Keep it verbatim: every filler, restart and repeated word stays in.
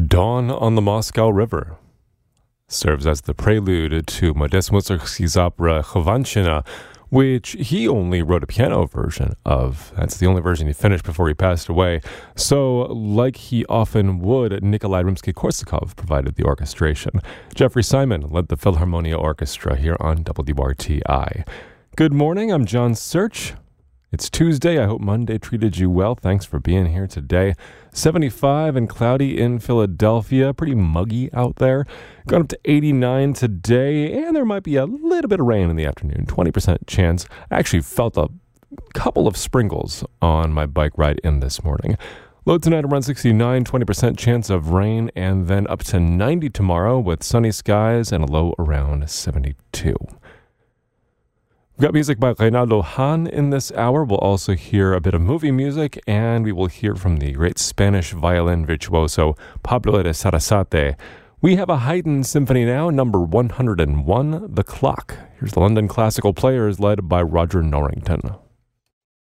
Dawn on the Moscow River serves as the prelude to Modest Mussorgsky's opera Khovanshchina, which he only wrote a piano version of. That's the only version he finished before he passed away. So, like he often would, Nikolai Rimsky-Korsakov provided the orchestration. Jeffrey Simon led the Philharmonia Orchestra here on W R T I. Good morning, I'm John Search. It's Tuesday. I hope Monday treated you well. Thanks for being here today. seventy-five and cloudy in Philadelphia. Pretty muggy out there. Going up to eighty-nine today, and there might be a little bit of rain in the afternoon. twenty percent chance. I actually felt a couple of sprinkles on my bike ride in this morning. Low tonight around sixty-nine, twenty percent chance of rain, and then up to ninety tomorrow with sunny skies and a low around seventy-two. We've got music by Reynaldo Hahn in this hour. We'll also hear a bit of movie music, and we will hear from the great Spanish violin virtuoso Pablo de Sarasate. We have a Haydn symphony now, number one hundred one, The Clock. Here's the London Classical Players led by Roger Norrington.